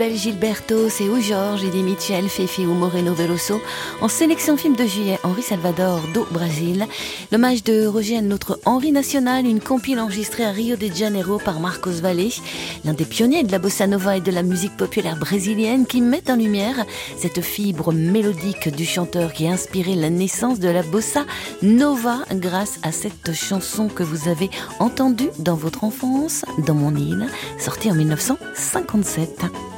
Gilberto, c'est où Georges, Eddie Mitchell, Fefi ou Moreno Veloso. En sélection film de juillet, Henri Salvador do Brasil. L'hommage de Roger à notre Henri national, une compile enregistrée à Rio de Janeiro par Marcos Valle, l'un des pionniers de la bossa nova et de la musique populaire brésilienne, qui met en lumière cette fibre mélodique du chanteur qui a inspiré la naissance de la bossa nova grâce à cette chanson que vous avez entendue dans votre enfance, dans mon île, sortie en 1957.